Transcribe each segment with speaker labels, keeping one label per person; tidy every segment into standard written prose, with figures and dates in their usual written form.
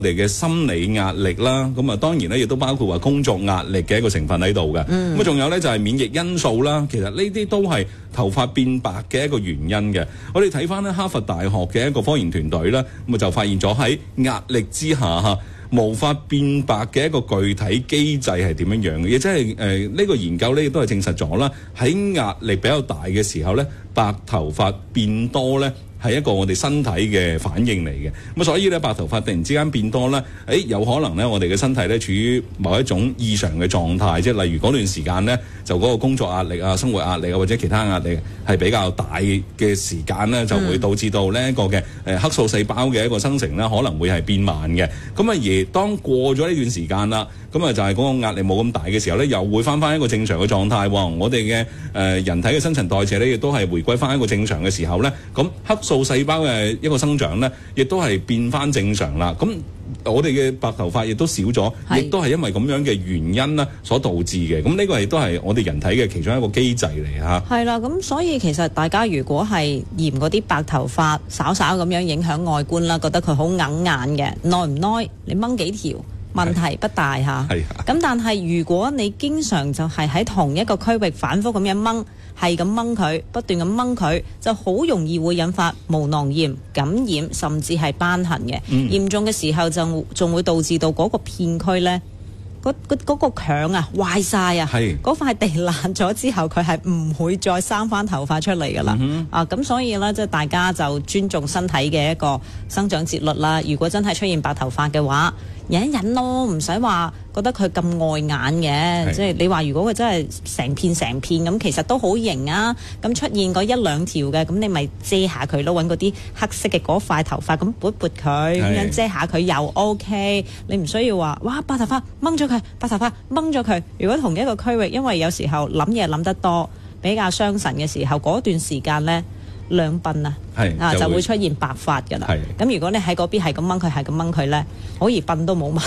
Speaker 1: 我哋嘅心理壓力啦，咁啊當然咧亦都包括話工作壓力嘅一個成分喺度嘅。咁仲有咧就係免疫因素啦。其實呢啲都係頭髮變白嘅一個原因嘅。我哋睇翻咧哈佛大學嘅一個科研團隊咧，咁啊就發現咗喺壓力之下嚇，毛髮變白嘅一個具體機制係點樣樣嘅，亦即係呢個研究咧亦都係證實咗啦。喺壓力比較大嘅時候咧，白頭髮變多咧，係一個我哋身體嘅反應嚟嘅，咁所以咧白頭髮突然之間變多咧，有可能咧我哋嘅身體咧處於某一種異常嘅狀態，即係例如嗰段時間咧就嗰個工作壓力啊、生活壓力啊或者其他壓力係比較大嘅時間咧，就會導致到呢一個嘅黑素細胞嘅一個生成咧可能會係變慢嘅。咁啊而當過咗呢段時間啦，咁啊就係嗰個壓力冇咁大嘅時候咧，又會翻一個正常嘅狀態喎。我哋嘅人體嘅新陳代謝咧亦都係回歸翻一個正常嘅時候咧，咁黑素細胞嘅一個生長咧，亦都係變翻正常啦。咁我哋嘅白頭髮亦都少咗，亦都係因為咁樣嘅原因啦所導致嘅。咁呢個亦都係我哋人體嘅其中一個機制嚟嚇。
Speaker 2: 係啦，咁所以其實大家如果係嫌嗰啲白頭髮稍稍咁樣影響外觀啦，覺得佢好硬眼嘅，耐唔耐你掹幾條問題不大嚇。咁但係如果你經常就係喺同一個區域反覆咁樣掹，係咁掹佢，不斷咁掹佢，就好容易會引發毛囊炎、感染，甚至係瘢痕嘅。嚴重嘅時候就仲會導致到嗰個片區呢，嗰個強啊壞晒啊，嗰塊地爛咗之後，佢係唔會再生翻頭髮出嚟噶啦。咁所以呢，即係大家就尊重身體嘅一個生長節律啦。如果真係出現白頭髮嘅話，忍一忍咯，唔使話覺得佢咁礙眼嘅。即係你話如果佢真係成片咁，其實都好型啊。咁出現嗰一兩條嘅，咁你咪遮下佢咯，揾嗰啲黑色嘅嗰塊頭髮咁撥佢，咁樣遮下佢又 OK。你唔需要話哇白頭髮掹咗佢，白頭髮掹咗佢。如果同一個區域，因為有時候諗嘢諗得多，比較傷神嘅時候，嗰段時間呢，兩鬢啊，就會出現白髮㗎啦。咁如果你喺嗰邊係咁掹佢咧，可以鬢都冇埋。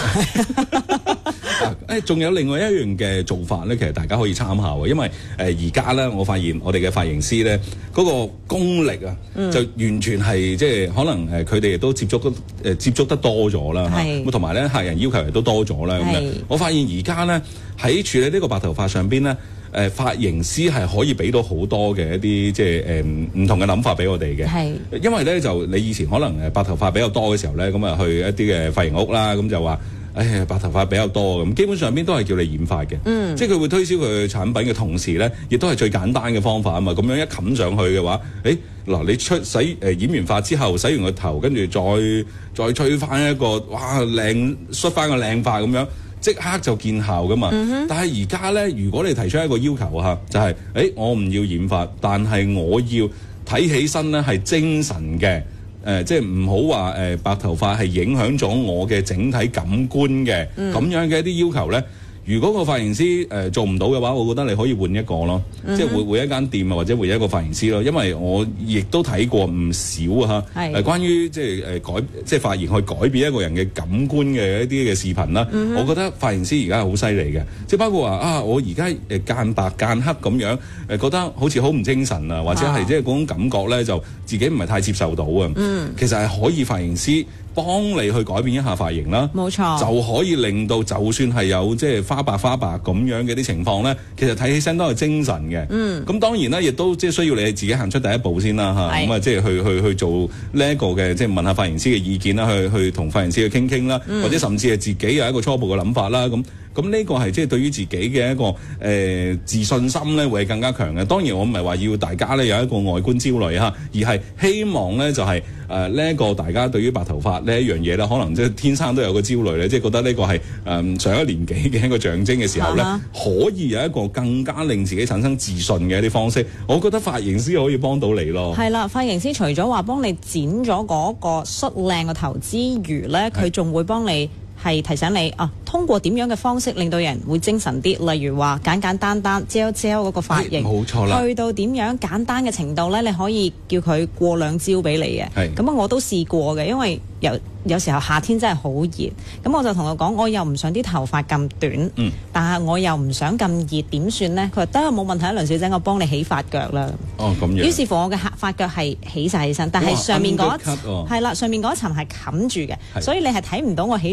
Speaker 1: 仲有另外一樣嘅做法咧，其實大家可以參考嘅，因為而家咧，我發現我哋嘅髮型師咧嗰個功力啊，就完全係即係可能佢哋都接觸得多咗啦，咁同埋咧客人要求亦都多咗啦。咁樣我發現而家咧喺處理呢個白頭髮上邊咧，髮型師係可以俾到好多嘅一啲即係唔同嘅諗法俾我哋嘅。因為咧就你以前可能白頭髮比較多嘅時候咧，咁啊去一啲嘅髮型屋啦，咁就話白頭髮比較多咁，基本上邊都係叫你染髮嘅。即係佢會推銷佢產品嘅同時咧，亦都係最簡單嘅方法啊嘛。咁樣一冚上去嘅話，嗱你染完髮之後，洗完個頭，跟住再吹翻一個哇靚梳翻個靚髮咁樣，即刻就見效噶嘛。但係而家咧，如果你提出一個要求嚇，就係我唔要染髮，但係我要睇起身咧係精神嘅。即係唔好話白頭髮係影響咗我嘅整體感官嘅咁樣嘅一啲要求咧。如果個髮型師做唔到嘅話，我覺得你可以換一個咯，即係換一間店啊，或者換一個髮型師咯。因為我亦都睇過唔少關於即係髮型去改變一個人嘅感官嘅一啲嘅視頻啦。我覺得髮型師而家係好犀利嘅，即係包括話我而家間白間黑咁樣覺得好似好唔精神啊，或者係即係嗰種感覺咧就自己唔係太接受到啊。其實係可以髮型師幫你去改變一下髮型啦，冇錯，就可以令到就算係有即係花白咁樣嘅啲情況咧，其實睇起身都係精神嘅。咁當然啦，亦都即係需要你自己行出第一步先啦嚇。咁啊，即係去做呢一個嘅，即係問下髮型師嘅意見啦，去同髮型師去傾啦，或者甚至係自己有一個初步嘅諗法啦。咁呢個係即係對於自己嘅一個自信心咧，會係更加強嘅。當然我唔係話要大家咧有一個外觀焦慮嚇，而係希望咧就係呢一個大家對於白頭髮呢一樣嘢咧，可能即係天生都有個焦慮咧，即係覺得呢個係上一年紀嘅一個象徵嘅時候咧，可以有一個更加令自己產生自信嘅一啲方式。我覺得髮型師可以幫到你咯。係啦，髮型師除咗話幫你剪咗嗰個梳靚個頭之餘咧，佢仲會幫你係提醒你通過點樣嘅方式令到人會精神啲，例如話簡簡單單 gel 嗰個髮型，冇錯啦，去到點樣簡單嘅程度咧，你可以叫佢過兩招俾你嘅。咁我都試過嘅，因為
Speaker 2: 有時候夏天真係好熱，咁我就同佢講，我又唔想啲頭髮咁短，但係我又唔想咁熱，點算呢？佢話得，冇問題，梁小姐，我幫你起髮腳啦。
Speaker 1: 哦，咁樣。於
Speaker 2: 是乎我嘅髮腳係起晒起身，但係上面嗰一係啦，上面嗰一層係冚住嘅，所以你係睇唔到我起